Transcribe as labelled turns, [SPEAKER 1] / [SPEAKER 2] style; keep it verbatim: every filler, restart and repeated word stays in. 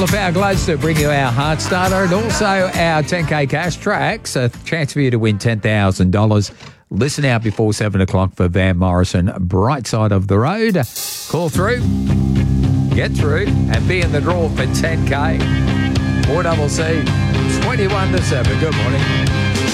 [SPEAKER 1] of our gloves to bring you our heart starter and also our ten K cash tracks. A chance for you to win ten thousand dollars. Listen out before seven o'clock for Van Morrison, Bright Side of the Road. Call through, get through, and be in the draw for ten K. four C C, twenty-one to seven. Good morning.